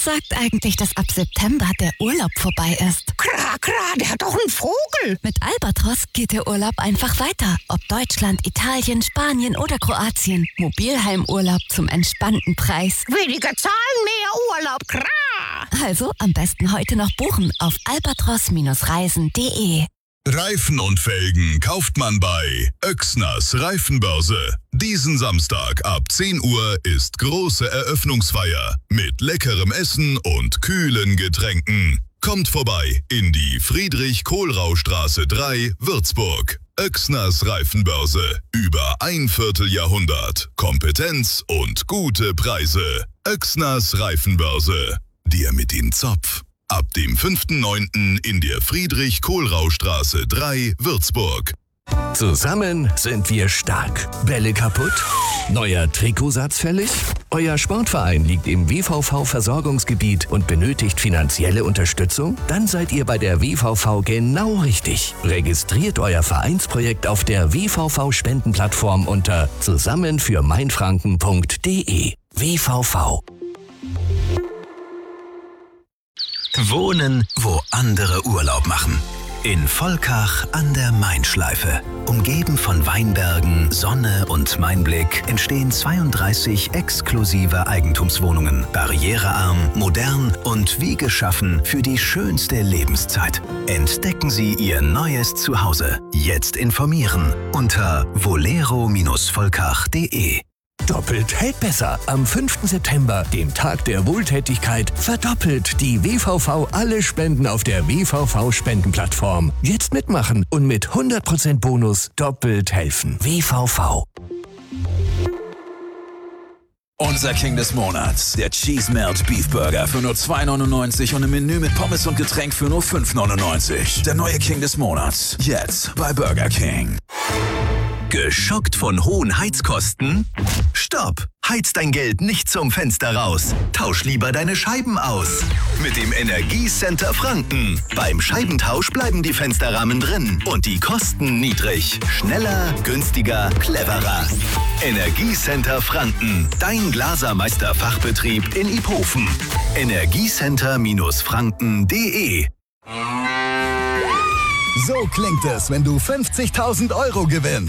sagt eigentlich, dass ab September der Urlaub vorbei ist? Der hat doch einen Vogel. Mit Albatros geht der Urlaub einfach weiter. Ob Deutschland, Italien, Spanien oder Kroatien. Mobilheimurlaub zum entspannten Preis. Weniger Zahlen, mehr Urlaub. Also am besten heute noch buchen auf albatros-reisen.de. Reifen und Felgen kauft man bei Oechsners Reifenbörse. Diesen Samstag ab 10 Uhr ist große Eröffnungsfeier mit leckerem Essen und kühlen Getränken. Kommt vorbei in die Friedrich-Kohlrau-Straße 3, Würzburg. Oechsners Reifenbörse. Über ein Vierteljahrhundert. Kompetenz und gute Preise. Oechsners Reifenbörse. Dir mit dem Zopf. Ab dem 5.9. in der Friedrich-Kohlrau-Straße 3, Würzburg. Zusammen sind wir stark. Bälle kaputt? Neuer Trikotsatz fällig? Euer Sportverein liegt im WVV-Versorgungsgebiet und benötigt finanzielle Unterstützung? Dann seid ihr bei der WVV genau richtig. Registriert euer Vereinsprojekt auf der WVV-Spendenplattform unter zusammenfürmainfranken.de. WVV. Wohnen, wo andere Urlaub machen. In Volkach an der Main-Schleife. Umgeben von Weinbergen, Sonne und Mainblick entstehen 32 exklusive Eigentumswohnungen. Barrierearm, modern und wie geschaffen für die schönste Lebenszeit. Entdecken Sie Ihr neues Zuhause. Jetzt informieren unter volero-volkach.de. Doppelt hält besser. Am 5. September, dem Tag der Wohltätigkeit, verdoppelt die WVV alle Spenden auf der WVV-Spendenplattform. Jetzt mitmachen und mit 100% Bonus doppelt helfen. WVV. Unser King des Monats, der Cheese Melt Beef Burger für nur 2,99 und im Menü mit Pommes und Getränk für nur 5,99. Der neue King des Monats, jetzt bei Burger King. Geschockt von hohen Heizkosten? Stopp! Heiz dein Geld nicht zum Fenster raus. Tausch lieber deine Scheiben aus. Mit dem Energiecenter Franken. Beim Scheibentausch bleiben die Fensterrahmen drin und die Kosten niedrig. Schneller, günstiger, cleverer. Energiecenter Franken. Dein Glasermeister-Fachbetrieb in Iphofen. Energiecenter-franken.de. So klingt es, wenn du 50.000 € gewinnst.